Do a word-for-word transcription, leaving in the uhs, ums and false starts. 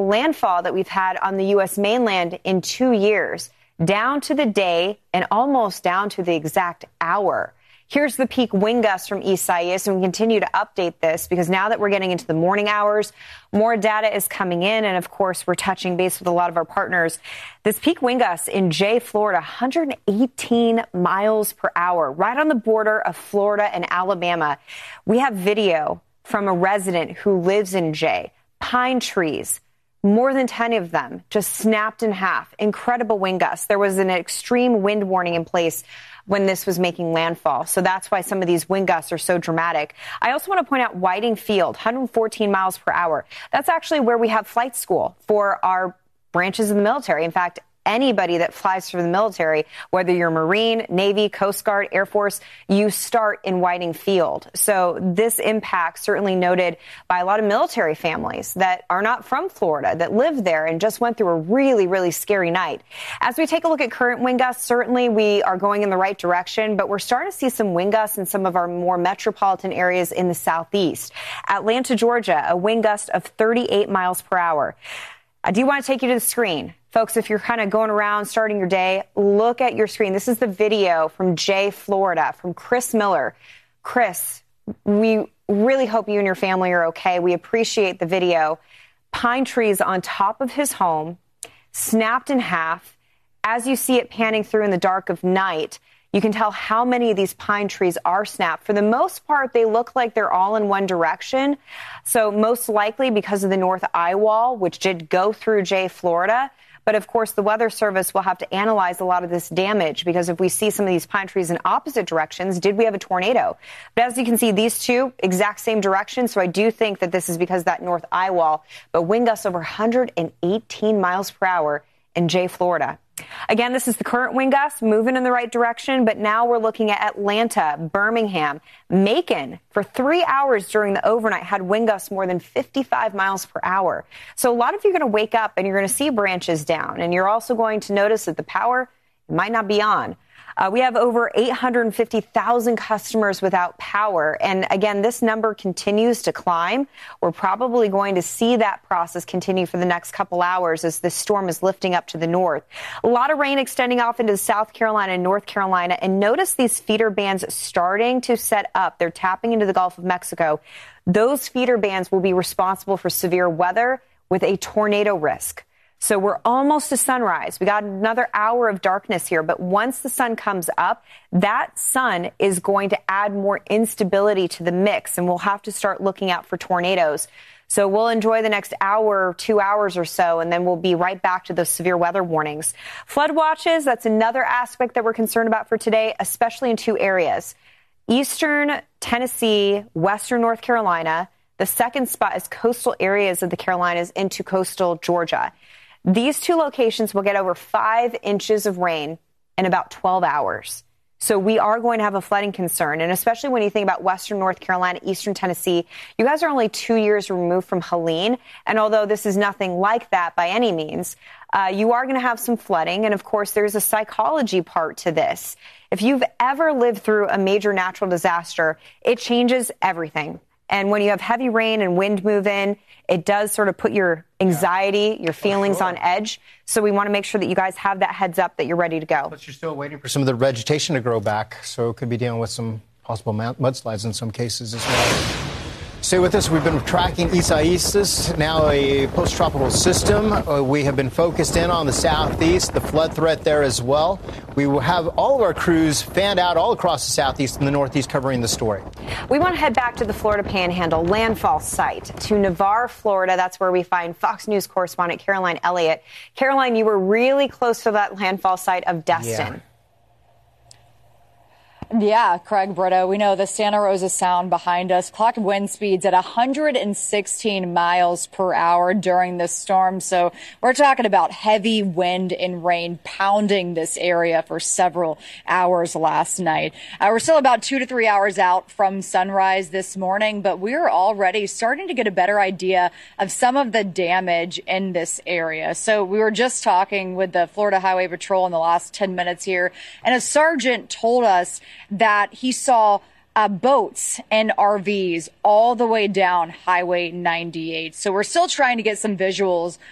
landfall that we've had on the U S mainland in two years, down to the day and almost down to the exact hour. Here's the peak wind gust from Isaias, and we continue to update this because now that we're getting into the morning hours, more data is coming in, and of course, we're touching base with a lot of our partners. This peak wind gust in Jay, Florida, one hundred eighteen miles per hour, right on the border of Florida and Alabama. We have video from a resident who lives in Jay. Pine trees, more than ten of them, just snapped in half. Incredible wind gusts. There was an extreme wind warning in place when this was making landfall. So that's why some of these wind gusts are so dramatic. I also want to point out Whiting Field, one hundred fourteen miles per hour. That's actually where we have flight school for our branches of the military. In fact, anybody that flies for the military, whether you're Marine, Navy, Coast Guard, Air Force, you start in Whiting Field. So this impact certainly noted by a lot of military families that are not from Florida, that live there and just went through a really, really scary night. As we take a look at current wind gusts, certainly we are going in the right direction, but we're starting to see some wind gusts in some of our more metropolitan areas in the southeast. Atlanta, Georgia, a wind gust of thirty-eight miles per hour. I do want to take you to the screen. Folks, if you're kind of going around starting your day, look at your screen. This is the video from Jay, Florida, from Chris Miller. Chris, we really hope you and your family are okay. We appreciate the video. Pine trees on top of his home, snapped in half. As you see it panning through in the dark of night, you can tell how many of these pine trees are snapped. For the most part, they look like they're all in one direction. So most likely because of the North Eye Wall, which did go through Jay, Florida. But of course, the Weather Service will have to analyze a lot of this damage because if we see some of these pine trees in opposite directions, did we have a tornado? But as you can see, these two exact same direction. So I do think that this is because of that North Eye Wall. But wind gusts over one hundred eighteen miles per hour in Jay, Florida. Again, this is the current wind gust moving in the right direction, but now we're looking at Atlanta, Birmingham, Macon for three hours during the overnight had wind gusts more than fifty-five miles per hour. So a lot of you are going to wake up and you're going to see branches down, and you're also going to notice that the power might not be on. Uh, we have over eight hundred fifty thousand customers without power. And again, this number continues to climb. We're probably going to see that process continue for the next couple hours as this storm is lifting up to the north. A lot of rain extending off into South Carolina and North Carolina. And notice these feeder bands starting to set up. They're tapping into the Gulf of Mexico. Those feeder bands will be responsible for severe weather with a tornado risk. So we're almost to sunrise. We got another hour of darkness here. But once the sun comes up, that sun is going to add more instability to the mix. And we'll have to start looking out for tornadoes. So we'll enjoy the next hour, two hours or so, and then we'll be right back to those severe weather warnings. Flood watches, that's another aspect that we're concerned about for today, especially in two areas. Eastern Tennessee, western North Carolina. The second spot is coastal areas of the Carolinas into coastal Georgia. These two locations will get over five inches of rain in about twelve hours. So we are going to have a flooding concern. And especially when you think about western North Carolina, eastern Tennessee, you guys are only two years removed from Helene. And although this is nothing like that by any means, uh, you are going to have some flooding. And of course, there's a psychology part to this. If you've ever lived through a major natural disaster, it changes everything. And when you have heavy rain and wind move in, it does sort of put your anxiety, your feelings sure. on edge. So we want to make sure that you guys have that heads up that you're ready to go. But you're still waiting for some of the vegetation to grow back. So it could be dealing with some possible mudslides in some cases as well. Stay with us. We've been tracking Isaias, now a post-tropical system. Uh, we have been focused in on the southeast, the flood threat there as well. We will have all of our crews fanned out all across the southeast and the northeast covering the story. We want to head back to the Florida Panhandle landfall site to Navarre, Florida. That's where we find Fox News correspondent Caroline Elliott. Caroline, you were really close to that landfall site of Destin. Yeah. Yeah, Craig, Brito, we know the Santa Rosa Sound behind us clocked wind speeds at one hundred sixteen miles per hour during this storm. So we're talking about heavy wind and rain pounding this area for several hours last night. Uh, we're still about two to three hours out from sunrise this morning, but we're already starting to get a better idea of some of the damage in this area. So we were just talking with the Florida Highway Patrol in the last ten minutes here, and a sergeant told us that he saw uh, boats and R Vs all the way down Highway ninety-eight. So we're still trying to get some visuals